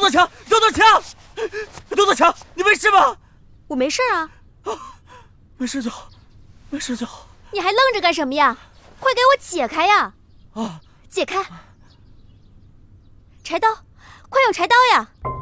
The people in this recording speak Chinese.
多强，多多强，多多强，你没事吧？ 我没事啊。 没事就好，没事就好。 你还愣着干什么呀？快给我解开呀！ 啊， 解开！柴刀，快用柴刀呀！